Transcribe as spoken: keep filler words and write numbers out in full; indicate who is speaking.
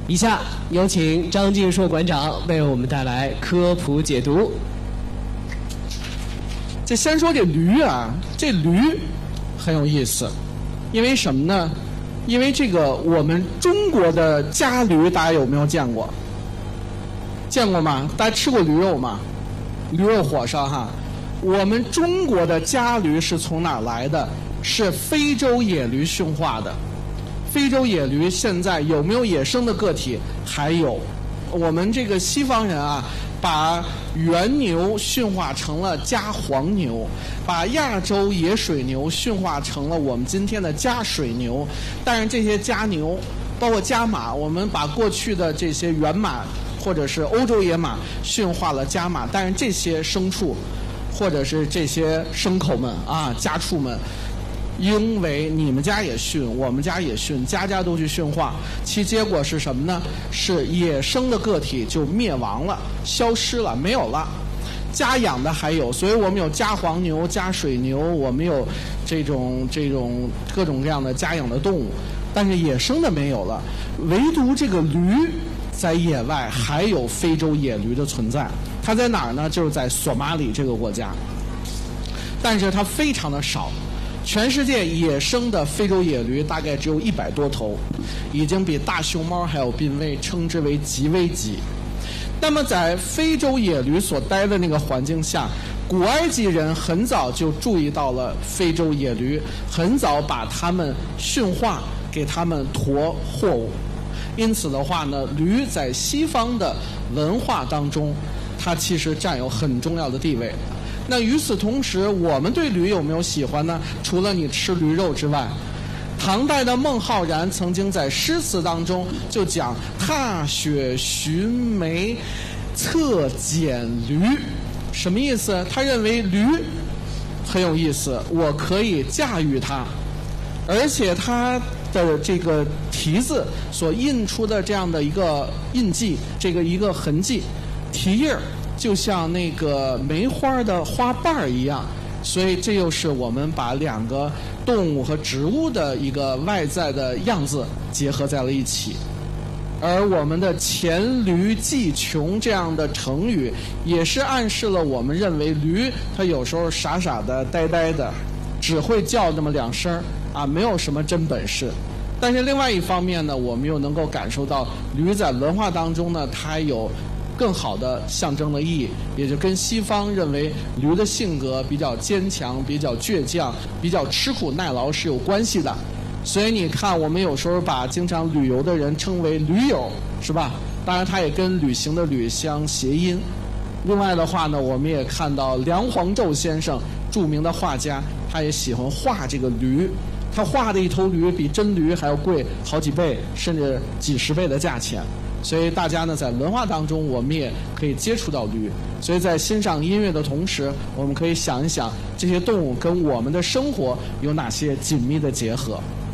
Speaker 1: 以下有请张晋硕馆长为我们带来科普解读。
Speaker 2: 这先说这驴啊，这驴很有意思，因为什么呢？因为这个我们中国的家驴，大家有没有见过？见过吗？大家吃过驴肉吗？驴肉火烧哈。我们中国的家驴是从哪儿来的？是非洲野驴驯化的。非洲野驴现在有没有野生的个体？还有。我们这个西方人啊，把原牛驯化成了家黄牛，把亚洲野水牛驯化成了我们今天的家水牛。但是这些家牛，包括家马，我们把过去的这些原马或者是欧洲野马驯化了家马，但是这些牲畜或者是这些牲口们啊，家畜们，因为你们家也驯，我们家也驯，家家都去驯化，其结果是什么呢？是野生的个体就灭亡了，消失了，没有了。家养的还有，所以我们有家黄牛、家水牛，我们有这种这种各种各样的家养的动物，但是野生的没有了。唯独这个驴在野外还有非洲野驴的存在，它在哪儿呢？就是在索马里这个国家，但是它非常的少。全世界野生的非洲野驴大概只有一百多头，已经比大熊猫还要濒危，称之为极危级。那么在非洲野驴所待的那个环境下，古埃及人很早就注意到了非洲野驴，很早把它们驯化，给它们驮货物。因此的话呢，驴在西方的文化当中，它其实占有很重要的地位。那与此同时，我们对驴有没有喜欢呢？除了你吃驴肉之外，唐代的孟浩然曾经在诗词当中就讲踏雪寻梅策剪驴，什么意思？他认为驴很有意思，我可以驾驭它，而且它的这个蹄子所印出的这样的一个印记，这个一个痕迹，蹄印儿就像那个梅花的花瓣儿一样，所以这又是我们把两个动物和植物的一个外在的样子结合在了一起。而我们的黔驴技穷这样的成语，也是暗示了我们认为驴它有时候傻傻的、呆呆的，只会叫那么两声啊，没有什么真本事。但是另外一方面呢，我们又能够感受到驴在文化当中呢，它有更好的象征的意义，也就跟西方认为驴的性格比较坚强、比较倔强、比较吃苦耐劳是有关系的。所以你看，我们有时候把经常旅游的人称为驴友，是吧？当然，它也跟旅行的旅相谐音。另外的话呢，我们也看到梁黄胄先生，著名的画家，他也喜欢画这个驴。他画的一头驴比真驴还要贵好几倍，甚至几十倍的价钱。所以大家呢，在文化当中，我们也可以接触到驴。所以在欣赏音乐的同时，我们可以想一想，这些动物跟我们的生活有哪些紧密的结合。